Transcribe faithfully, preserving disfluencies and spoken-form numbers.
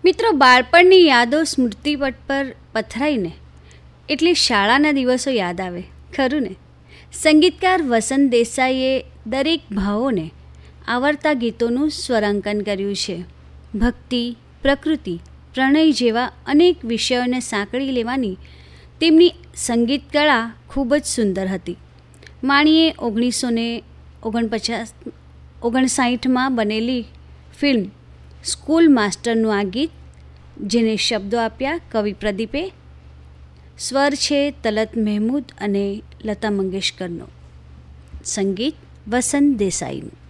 મિત્રો, બાળપણની યાદો સ્મૃતિપટ પર પથરાઈને એટલે શાળાના દિવસો યાદ આવે, ખરું ને? સંગીતકાર વસંત દેસાઈએ દરેક ભાવોને આવરતા ગીતોનું સ્વરાંકન કર્યું છે. ભક્તિ, પ્રકૃતિ, પ્રણય જેવા અનેક વિષયોને સાંકળી લેવાની તેમની સંગીત કળા ખૂબ જ સુંદર હતી. માણીએ ઓગણીસો ને ઓગણપચાસ ઓગણસાઠમાં બનેલી ફિલ્મ સ્કૂલ માસ્ટરનું આ ગીત, જેને શબ્દો આપ્યા કવિ પ્રદીપે, સ્વર છે તલત મહેમૂદ અને લતા મંગેશકરનો, સંગીત વસંત દેસાઈનું.